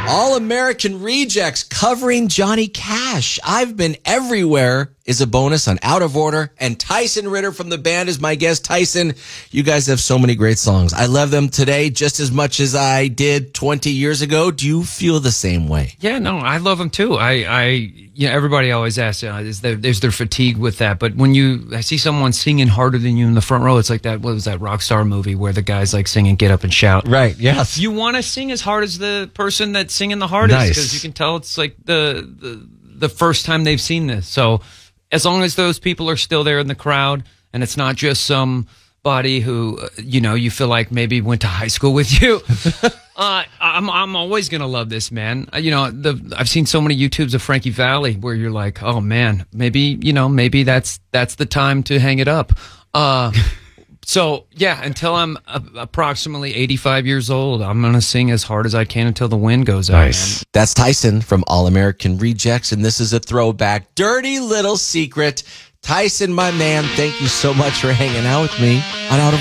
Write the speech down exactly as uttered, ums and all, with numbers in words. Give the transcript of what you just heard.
All American Rejects covering Johnny Cash. I've Been Everywhere is a bonus on Out of Order. And Tyson Ritter from the band is my guest. Tyson, you guys have so many great songs. I love them today just as much as I did twenty years ago. Do you feel the same way? Yeah, no, I love them too. I, I, you know, everybody always asks, uh, is there, is there fatigue with that? But when you, I see someone singing harder than you in the front row, it's like that, what was that Rockstar movie where the guy's like singing Get Up and Shout? Right, yes. You want to sing as hard as the person that's singing the hardest because Nice. you can tell it's like the, the the first time they've seen this. So as long as those people are still there in the crowd and it's not just somebody who, uh, you know, you feel like maybe went to high school with you, uh, I'm I'm always going to love this, man. Uh, You know, the I've seen so many YouTubes of Frankie Valli where you're like, oh, man, maybe, you know, maybe that's that's the time to hang it up. Uh So, yeah, until I'm uh, approximately eighty-five years old, I'm going to sing as hard as I can until the wind goes out. Nice. That's Tyson from All American Rejects, and this is a throwback. Dirty Little Secret. Tyson, my man, thank you so much for hanging out with me on Out of